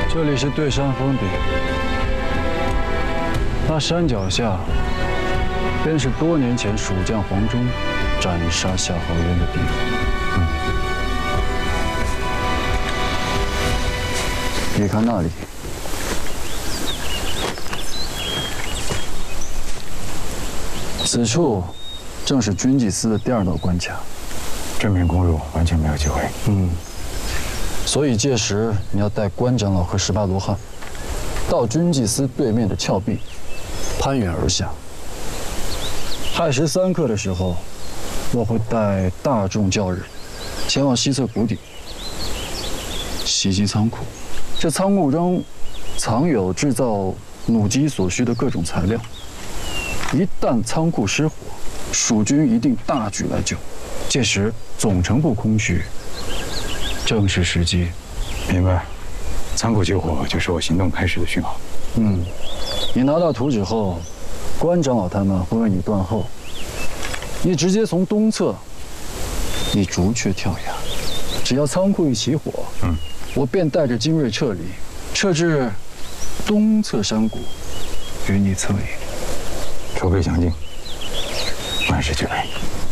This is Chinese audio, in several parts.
这里是对山峰顶，那山脚下便是多年前蜀将黄忠斩杀夏侯渊的地方。你看那里，此处正是军纪司的第2道关卡。 正面攻入完全没有机会。 所以届时你要带关长老和18罗汉，到军纪司对面的峭壁，攀援而下。亥时3刻的时候，我会带大众教人前往西侧谷底，袭击仓库。这仓库中藏有制造弩机所需的各种材料。一旦仓库失火，蜀军一定大举来救。届时总城不空虚，正是时机。 明白。仓库救火就是我行动开始的讯号。 你拿到图纸后，关长老他们会为你断后。你直接从东侧以竹雀跳崖，只要仓库一起火，我便带着精锐撤离，撤至东侧山谷，与你策应。 筹备详尽，万事俱备。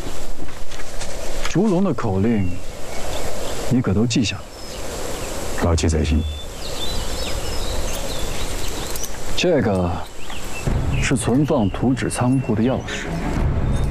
烛龙的口令，你可都记下了？ 牢记在心。 这个是存放图纸仓库的钥匙。